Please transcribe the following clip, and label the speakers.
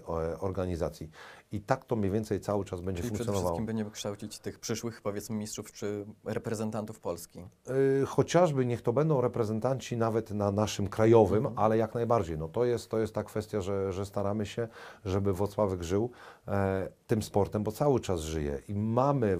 Speaker 1: organizacji. I tak to mniej więcej cały czas będzie
Speaker 2: Czyli przede
Speaker 1: funkcjonowało.
Speaker 2: wszystkim będziemy kształcić tych przyszłych, powiedzmy, mistrzów czy reprezentantów Polski.
Speaker 1: Chociażby niech to będą reprezentanci nawet na naszym krajowym, ale jak najbardziej. No to jest ta kwestia, że staramy się, żeby Włocławek żył tym sportem, bo cały czas żyje i mamy